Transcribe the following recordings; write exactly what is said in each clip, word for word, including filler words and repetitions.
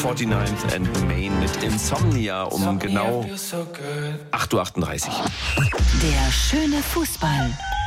forty-ninth and Main mit Insomnia um genau acht Uhr achtunddreißig. Der schöne Fußball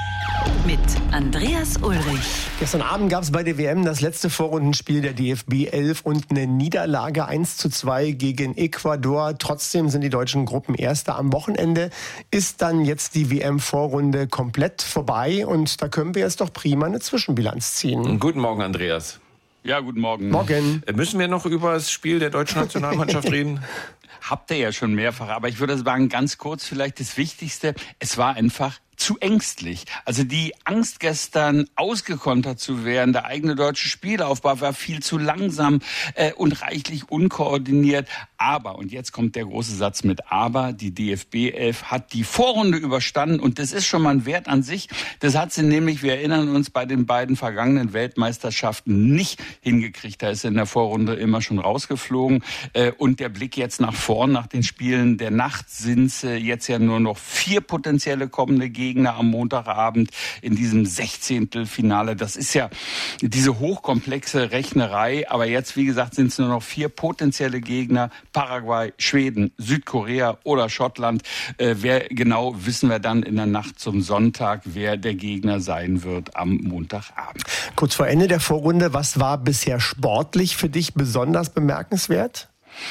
mit Andreas Ulrich. Gestern Abend gab es bei der W M das letzte Vorrundenspiel der D F B elf und eine Niederlage eins zu zwei gegen Ecuador. Trotzdem sind die deutschen Gruppenerster. Am Wochenende ist dann jetzt die W M-Vorrunde komplett vorbei und da können wir jetzt doch prima eine Zwischenbilanz ziehen. Guten Morgen, Andreas. Ja, guten Morgen. Morgen. Müssen wir noch über das Spiel der deutschen Nationalmannschaft reden? Habt ihr ja schon mehrfach, aber ich würde sagen, ganz kurz vielleicht das Wichtigste. Es war einfach zu ängstlich. Also die Angst gestern ausgekontert zu werden, der eigene deutsche Spielaufbau war viel zu langsam äh, und reichlich unkoordiniert. Aber, und jetzt kommt der große Satz mit Aber, die D F B elf hat die Vorrunde überstanden und das ist schon mal ein Wert an sich. Das hat sie nämlich, wir erinnern uns, bei den beiden vergangenen Weltmeisterschaften nicht hingekriegt. Da ist sie in der Vorrunde immer schon rausgeflogen. Äh, und der Blick jetzt nach vorn, nach den Spielen der Nacht, sind äh, jetzt ja nur noch vier potenzielle kommende Gegner. Gegner am Montagabend in diesem Sechzehntelfinale. Das ist ja diese hochkomplexe Rechnerei. Aber jetzt, wie gesagt, sind es nur noch vier potenzielle Gegner. Paraguay, Schweden, Südkorea oder Schottland. Äh, wer genau, wissen wir dann in der Nacht zum Sonntag, wer der Gegner sein wird am Montagabend. Kurz vor Ende der Vorrunde, was war bisher sportlich für dich besonders bemerkenswert?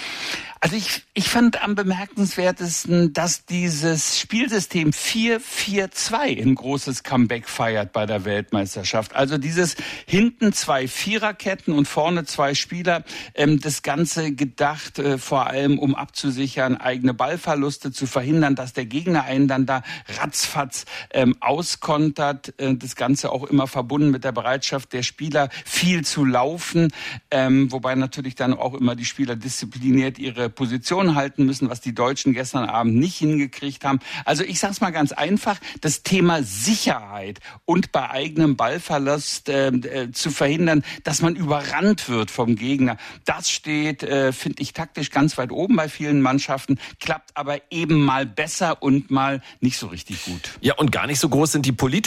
Also ich, ich fand am bemerkenswertesten, dass dieses Spielsystem vier vier zwei ein großes Comeback feiert bei der Weltmeisterschaft. Also dieses hinten zwei Viererketten und vorne zwei Spieler, ähm, das Ganze gedacht äh, vor allem, um abzusichern, eigene Ballverluste zu verhindern, dass der Gegner einen dann da ratzfatz ähm, auskontert. Äh, das Ganze auch immer verbunden mit der Bereitschaft der Spieler, viel zu laufen, ähm, wobei natürlich dann auch immer die Spieler diszipliniert ihre Position halten müssen, was die Deutschen gestern Abend nicht hingekriegt haben. Also ich sage es mal ganz einfach, das Thema Sicherheit und bei eigenem Ballverlust äh, äh, zu verhindern, dass man überrannt wird vom Gegner, das steht, äh, finde ich, taktisch ganz weit oben bei vielen Mannschaften, klappt aber eben mal besser und mal nicht so richtig gut. Ja, und gar nicht so groß sind die politischen